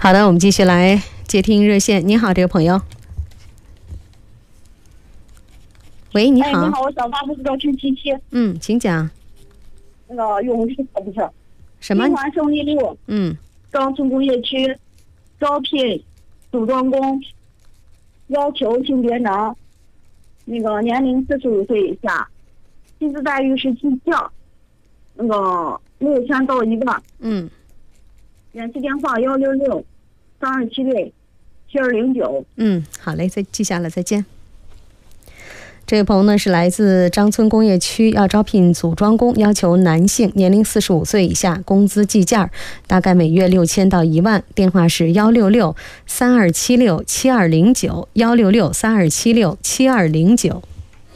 好的，我们继续来接听热线。你好，这个朋友。喂，你好。 你好，我想发布个777。 请讲。 那个用户是什么？ 金华胜利路。张村工业区招聘组装工，要求性别男，那个年龄45岁以下，薪资待遇是绩效，那个6000到1万。联系电话166-3276-7209。 好嘞，再记下了，再见。这位朋友呢是来自张村工业区，要招聘组装工，要求男性，年龄45岁以下，工资计件大概每月6000到1万。电话是166-3276-7209，166-3276-7209。